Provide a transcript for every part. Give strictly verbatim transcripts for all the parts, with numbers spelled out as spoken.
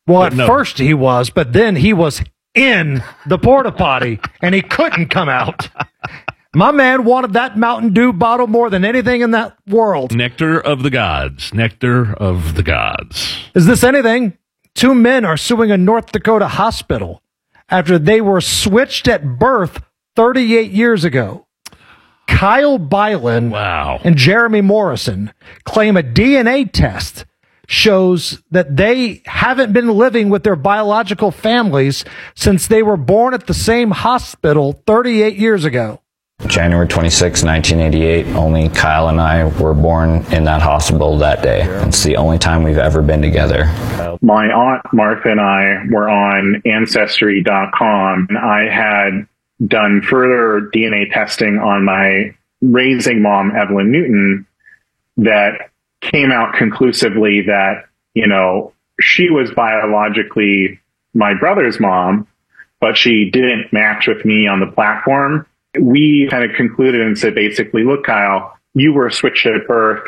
Well, at no. first he was, but then he was in the porta potty and he couldn't come out. My man wanted that Mountain Dew bottle more than anything in that world. Nectar of the gods. Nectar of the gods. Is this anything? Two men are suing a North Dakota hospital after they were switched at birth thirty-eight years ago. Kyle Byland wow. and Jeremy Morrison claim a D N A test shows that they haven't been living with their biological families since they were born at the same hospital thirty-eight years ago. January twenty-sixth, nineteen eighty-eight, only Kyle and I were born in that hospital that day. It's the only time we've ever been together. My aunt Martha and I were on Ancestry dot com, and I had done further D N A testing on my raising mom, Evelyn Newton, that came out conclusively that, you know, she was biologically my brother's mom, but she didn't match with me on the platform. We kind of concluded and said, basically, look, Kyle, you were switched at birth.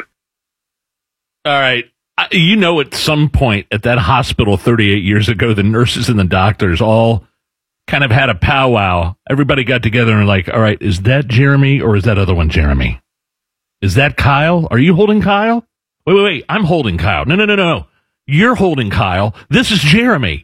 All right. You know, at some point at that hospital thirty-eight years ago, the nurses and the doctors all kind of had a powwow. Everybody got together and like, all right, is that Jeremy or is that other one Jeremy? Is that Kyle? Are you holding Kyle? Wait, wait, wait. I'm holding Kyle. No, no, no, no. You're holding Kyle. This is Jeremy.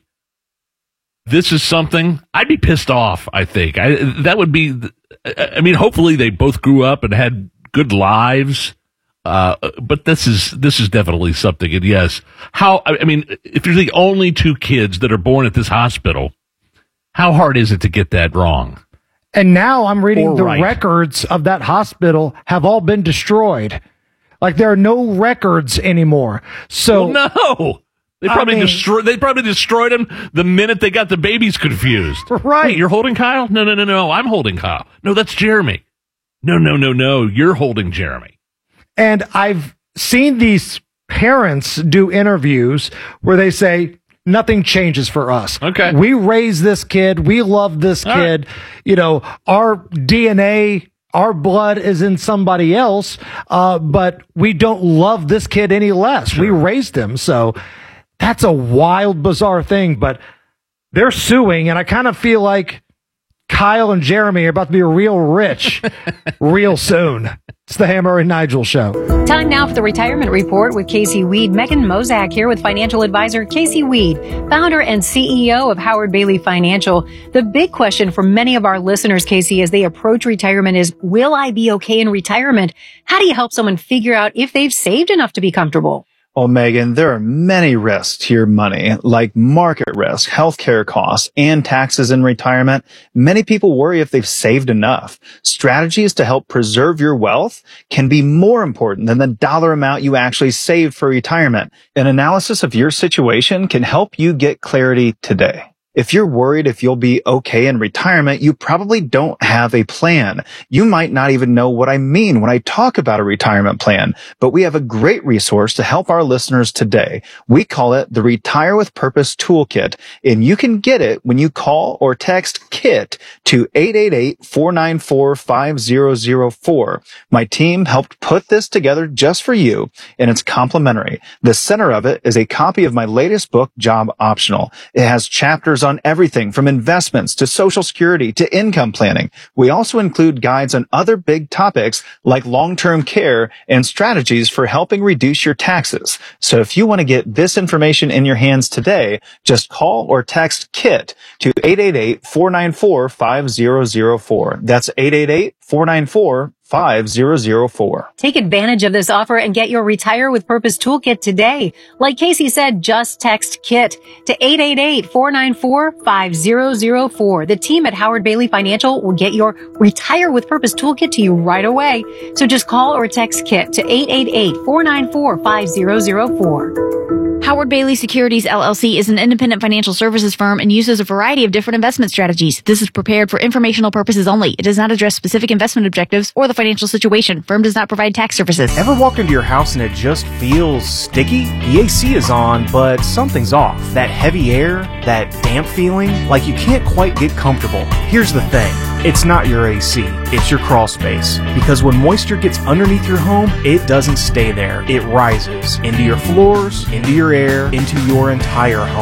This is something I'd be pissed off, I think. I, that would be, I mean, hopefully they both grew up and had good lives. Uh, but this is, this is definitely something. And yes, how, I mean, if you're the only two kids that are born at this hospital, how hard is it to get that wrong? And now I'm reading or the right. records of that hospital have all been destroyed. Like there are no records anymore. So well, no. They probably I mean, destroyed. They probably destroyed him the minute they got the babies confused. Right? Wait, you're holding Kyle? No, no, no, no. I'm holding Kyle. No, that's Jeremy. No, no, no, no. You're holding Jeremy. And I've seen these parents do interviews where they say nothing changes for us. Okay, we raise this kid. We love this All kid. Right. You know, our D N A. Our blood is in somebody else, uh, but we don't love this kid any less. Sure. We raised him. So that's a wild, bizarre thing, but they're suing, and I kind of feel like Kyle and Jeremy are about to be real rich real soon. It's the Hammer and Nigel Show. Time now for the Retirement Report with Casey Weed. Megan Mozak here with financial advisor Casey Weed, founder and C E O of Howard Bailey Financial. The big question for many of our listeners, Casey, as they approach retirement is, will I be okay in retirement? How do you help someone figure out if they've saved enough to be comfortable? Well, Megan, there are many risks to your money, like market risk, healthcare costs, and taxes in retirement. Many people worry if they've saved enough. Strategies to help preserve your wealth can be more important than the dollar amount you actually saved for retirement. An analysis of your situation can help you get clarity today. If you're worried if you'll be okay in retirement, you probably don't have a plan. You might not even know what I mean when I talk about a retirement plan, but we have a great resource to help our listeners today. We call it the Retire with Purpose Toolkit, and you can get it when you call or text KIT to eight eight eight, four nine four, five zero zero four. My team helped put this together just for you, and it's complimentary. The center of it is a copy of my latest book, Job Optional. It has chapters on everything from investments to Social Security to income planning. We also include guides on other big topics like long-term care and strategies for helping reduce your taxes. So if you want to get this information in your hands today, just call or text KIT to eight eight eight, four nine four, five zero zero four. That's eight eight eight, four nine four, five zero zero four. Take advantage of this offer and get your Retire with Purpose Toolkit today. Like Casey said, just text KIT to eight eight eight, four nine four, five zero zero four. The team at Howard Bailey Financial will get your Retire with Purpose Toolkit to you right away. So just call or text KIT to eight eight eight, four nine four, five zero zero four. Howard Bailey Securities, L L C is an independent financial services firm and uses a variety of different investment strategies. This is prepared for informational purposes only. It does not address specific investment objectives or the financial situation. Firm does not provide tax services. Ever walk into your house and it just feels sticky? The A C is on, but something's off. That heavy air, that damp feeling, like you can't quite get comfortable. Here's the thing. It's not your A C, it's your crawl space. Because when moisture gets underneath your home, it doesn't stay there. It rises into your floors, into your air, into your entire home.